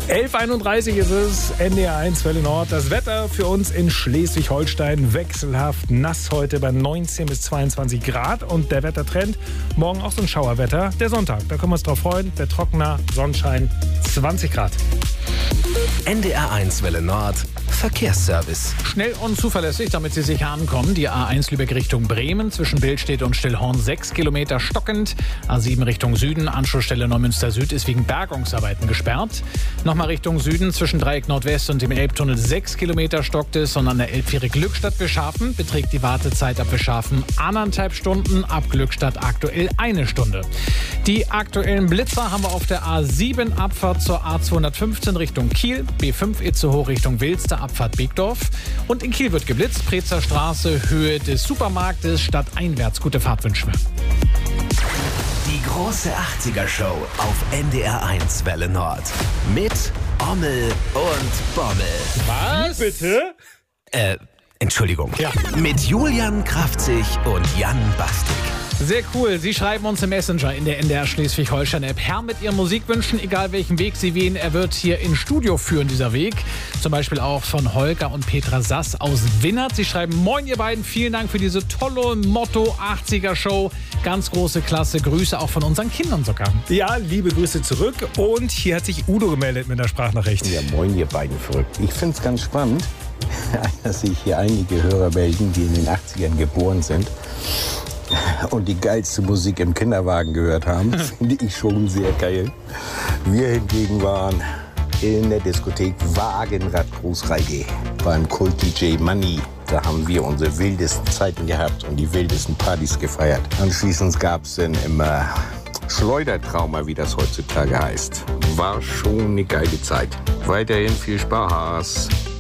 11:31 ist es, NDR 1 Welle Nord. Das Wetter für uns in Schleswig-Holstein wechselhaft nass heute bei 19 bis 22 Grad. Und der Wettertrend, morgen auch so ein Schauerwetter. Der Sonntag, da können wir uns drauf freuen. Der trockener Sonnenschein, 20 Grad. NDR 1 Welle Nord, Verkehrsservice. Schnell und zuverlässig, damit Sie sicher ankommen. Die A1 Lübeck Richtung Bremen zwischen Billstedt und Stillhorn 6 Kilometer stockend. A7 Richtung Süden, Anschlussstelle Neumünster Süd ist wegen Bergungsarbeiten gesperrt. Nochmal Richtung Süden zwischen Dreieck Nordwest und dem Elbtunnel 6 Kilometer stockt es. Und an der Elbfähre Glückstadt Beschafen beträgt die Wartezeit ab Beschafen 1,5 Stunden, ab Glückstadt aktuell 1 Stunde. Die aktuellen Blitzer haben wir auf der A7 Abfahrt zur A215 Richtung Kiel, B5 Itzehoe Richtung Wilster, Abfahrt Begdorf. Und in Kiel wird geblitzt, Prezer Straße, Höhe des Supermarktes, stadteinwärts. Gute Fahrt wünschen wir. Die große 80er-Show auf NDR 1 Welle Nord. Mit Ommel und Bommel. Was? Bitte? Entschuldigung. Ja. Mit Julian Kraftzig und Jan Bastik. Sehr cool. Sie schreiben uns im Messenger in der NDR Schleswig-Holstein-App. Herr mit Ihren Musikwünschen, egal welchen Weg Sie wählen, er wird hier in Studio führen, dieser Weg. Zum Beispiel auch von Holger und Petra Sass aus Winnert. Sie schreiben: Moin ihr beiden, vielen Dank für diese tolle Motto 80er-Show. Ganz große Klasse. Grüße auch von unseren Kindern sogar. Ja, liebe Grüße zurück. Und hier hat sich Udo gemeldet mit einer Sprachnachricht. Ja, moin ihr beiden verrückt. Ich finde es ganz spannend, dass sich hier einige Hörer melden, die in den 80ern geboren sind und die geilste Musik im Kinderwagen gehört haben. Finde ich schon sehr geil. Wir hingegen waren in der Diskothek Wagenrad Großreige beim Kult-DJ Money. Da haben wir unsere wildesten Zeiten gehabt und die wildesten Partys gefeiert. Anschließend gab es dann immer Schleudertrauma, wie das heutzutage heißt. War schon eine geile Zeit. Weiterhin viel Spaß.